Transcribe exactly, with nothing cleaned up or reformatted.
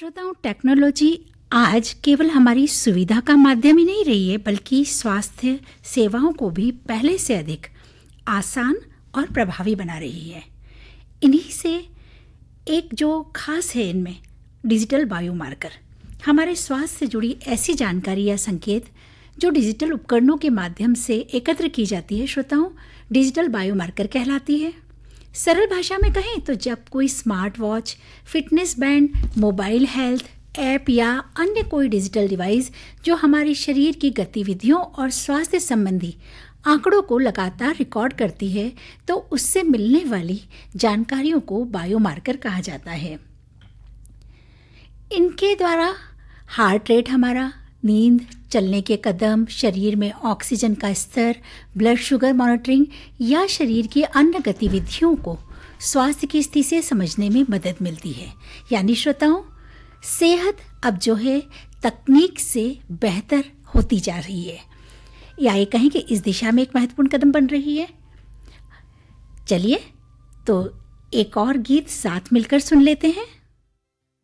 श्रोताओं, टेक्नोलॉजी आज केवल हमारी सुविधा का माध्यम ही नहीं रही है, बल्कि स्वास्थ्य सेवाओं को भी पहले से अधिक आसान और प्रभावी बना रही है। इन्हीं से एक जो खास है इनमें डिजिटल बायोमार्कर, हमारे स्वास्थ्य से जुड़ी ऐसी जानकारी या संकेत जो डिजिटल उपकरणों के माध्यम से एकत्र की जाती है, श्रोताओं, डिजिटल बायोमार्कर कहलाती है। सरल भाषा में कहें तो जब कोई smart watch, fitness band, mobile health app या अन्य कोई डिजिटल डिवाइस जो हमारे शरीर की गतिविधियों और स्वास्थ्य संबंधी आंकड़ों को लगातार रिकॉर्ड करती है, तो उससे मिलने वाली जानकारियों को बायोमार्कर कहा जाता है। इनके द्वारा हार्ट रेट हमारा, नींद, चलने के कदम, शरीर में ऑक्सीजन का स्तर, ब्लड शुगर मॉनिटरिंग या शरीर की अन्य गतिविधियों को स्वास्थ्य की स्थिति से समझने में मदद मिलती है। यानी श्रोताओं, सेहत अब जो है तकनीक से बेहतर होती जा रही है, या ये कहें कि इस दिशा में एक महत्वपूर्ण कदम बन रही है। चलिए तो एक और गीत साथ मिलकर सुन लेते हैं।